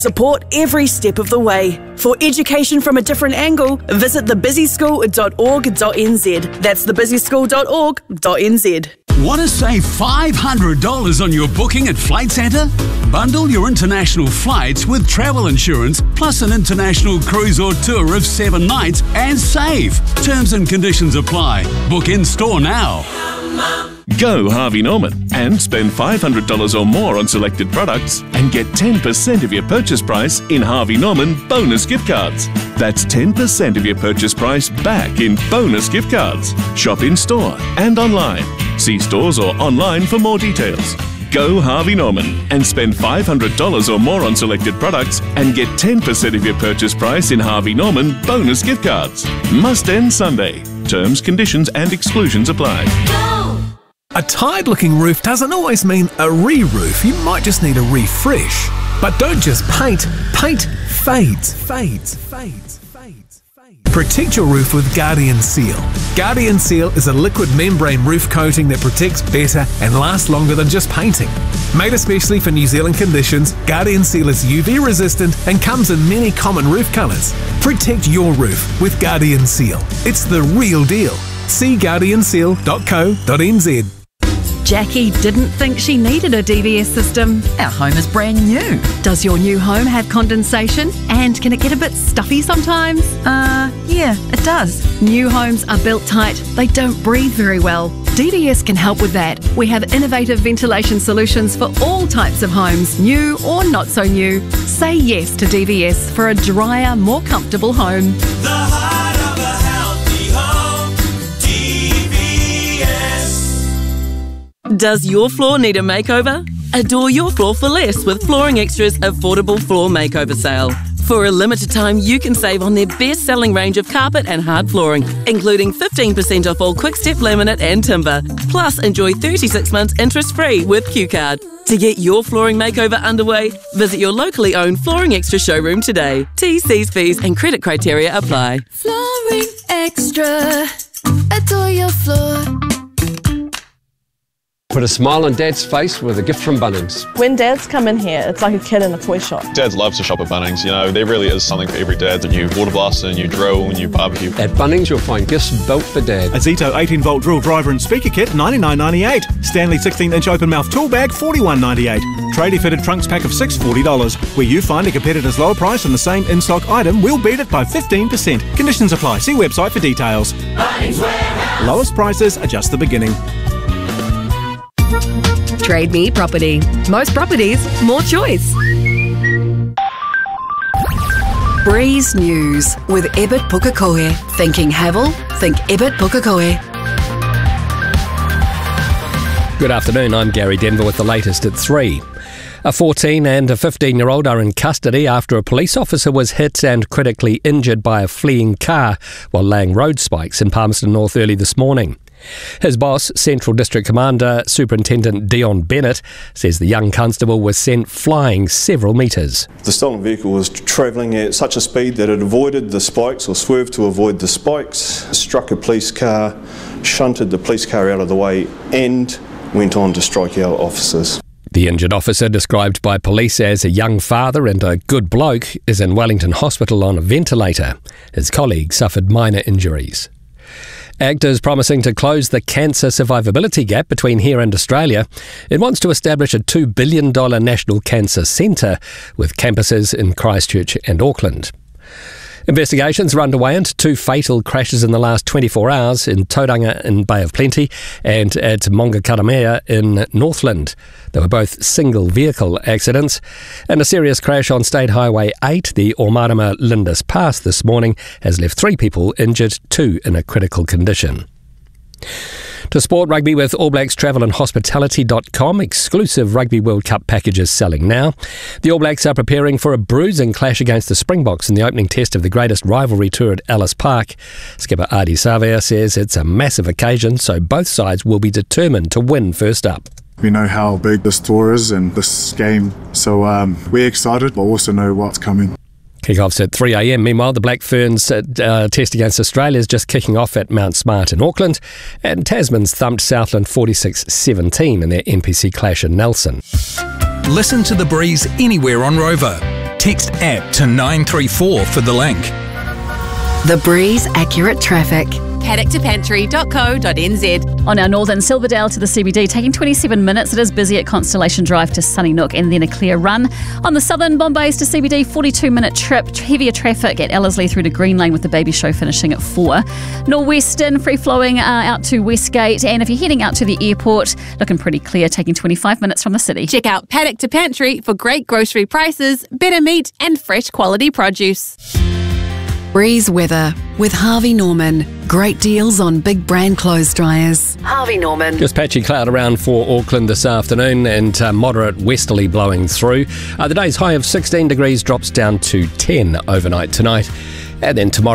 Support every step of the way. For education from a different angle, visit thebusyschool.org.nz. That's thebusyschool.org.nz. Want to save $500 on your booking at Flight Centre? Bundle your international flights with travel insurance plus an international cruise or tour of 7 nights and save. Terms and conditions apply. Book in store now. Go Harvey Norman and spend $500 or more on selected products and get 10% of your purchase price in Harvey Norman bonus gift cards. That's 10% of your purchase price back in bonus gift cards. Shop in store and online. See stores or online for more details. Go Harvey Norman and spend $500 or more on selected products and get 10% of your purchase price in Harvey Norman bonus gift cards. Must end Sunday. Terms, conditions and exclusions apply. A tired-looking roof doesn't always mean a re-roof. You might just need a refresh. But don't just paint. Paint fades. Protect your roof with Guardian Seal. Guardian Seal is a liquid membrane roof coating that protects better and lasts longer than just painting. Made especially for New Zealand conditions, Guardian Seal is UV resistant and comes in many common roof colours. Protect your roof with Guardian Seal. It's the real deal. See guardianseal.co.nz. Jackie didn't think she needed a DVS system. Our home is brand new. Does your new home have condensation? And can it get a bit stuffy sometimes? Yeah, it does. New homes are built tight. They don't breathe very well. DVS can help with that. We have innovative ventilation solutions for all types of homes, new or not so new. Say yes to DVS for a drier, more comfortable home. The heart of a healthy home, DVS. Does your floor need a makeover? Adore your floor for less with Flooring Extra's affordable floor makeover sale. For a limited time, you can save on their best-selling range of carpet and hard flooring, including 15% off all Quick-Step laminate and timber. Plus, enjoy 36 months interest-free with Q-Card. To get your flooring makeover underway, visit your locally owned Flooring Extra showroom today. T's, C's, fees and credit criteria apply. Flooring Extra. Adore your floor. Put a smile on Dad's face with a gift from Bunnings. When dads come in here, it's like a kid in a toy shop. Dads love to shop at Bunnings. You know, there really is something for every dad. A new water blaster, a new drill, a new barbecue. At Bunnings, you'll find gifts built for Dad. A Zito 18-volt drill driver and speaker kit, $99.98. Stanley 16-inch open-mouth tool bag, $41.98. Tradie-fitted trunks pack of $6, $40. Where you find a competitor's lower price on the same in-stock item, we'll beat it by 15%. Conditions apply. See website for details. Bunnings Warehouse. Lowest prices are just the beginning. Trade Me Property. Most properties, more choice. Breeze News with Ebert Pukekohe. Thinking Havel? Think Ebert Pukekohe. Good afternoon, I'm Gary Denver with the latest at 3. A 14 and a 15-year-old are in custody after a police officer was hit and critically injured by a fleeing car while laying road spikes in Palmerston North early this morning. His boss, Central District Commander Superintendent Dion Bennett, says the young constable was sent flying several metres. The stolen vehicle was travelling at such a speed that it avoided the spikes or swerved to avoid the spikes, struck a police car, shunted the police car out of the way and went on to strike our officers. The injured officer, described by police as a young father and a good bloke, is in Wellington Hospital on a ventilator. His colleague suffered minor injuries. ACT is promising to close the cancer survivability gap between here and Australia. It wants to establish a $2 billion national cancer centre with campuses in Christchurch and Auckland. Investigations are underway into 2 fatal crashes in the last 24 hours in Tauranga in Bay of Plenty and at Maungakaramea in Northland. They were both single-vehicle accidents. And a serious crash on State Highway 8, the Omarama Lindis Pass this morning, has left 3 people injured, 2 in a critical condition. To sport, rugby with All Blacks Travel and Hospitality.com. Exclusive Rugby World Cup packages selling now. The All Blacks are preparing for a bruising clash against the Springboks in the opening test of the greatest rivalry tour at Ellis Park. Skipper Ardie Savea says it's a massive occasion, so both sides will be determined to win first up. We know how big this tour is and this game, so we're excited, but also know what's coming. Kick-offs at 3 a.m. Meanwhile, the Black Ferns test against Australia is just kicking off at Mount Smart in Auckland, and Tasman's thumped Southland 46-17 in their NPC clash in Nelson. Listen to The Breeze anywhere on Rover. Text APP to 934 for the link. The Breeze Accurate Traffic. paddock2pantry.co.nz. On our northern Silverdale to the CBD, taking 27 minutes. It is busy at Constellation Drive to Sunnysnook and then a clear run. On the southern Bombays to CBD, 42-minute trip. Heavier traffic at Ellerslie through to Green Lane with the baby show finishing at 4. Northwestern, free-flowing out to Westgate. And if you're heading out to the airport, looking pretty clear, taking 25 minutes from the city. Check out Paddock to Pantry for great grocery prices, better meat and fresh quality produce. Breeze weather with Harvey Norman. Great deals on big brand clothes dryers. Harvey Norman. Just patchy cloud around for Auckland this afternoon and moderate westerly blowing through. The day's high of 16 degrees drops down to 10 overnight tonight. And then tomorrow